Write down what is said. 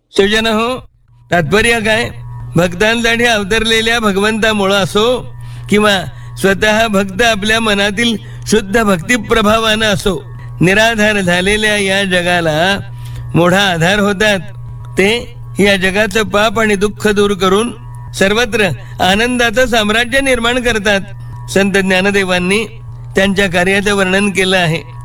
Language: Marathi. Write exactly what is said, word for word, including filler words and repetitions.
सुजन हो, तात्पर्य काय? भक्तांसाठी अवतरलेल्या भगवंतामुळे असो किंवा स्वतः भक्त आपल्या मनातील शुद्ध भक्ती प्रभावानं असो, निराधार झालेल्या या जगाला मोठा आधार होतात. ते या जगाचं पाप आणि दुःख दूर करून सर्वत्र आनंदाचं साम्राज्य निर्माण करतात. संत ज्ञानदेवांनी त्यांच्या कार्याचं वर्णन केलं आहे.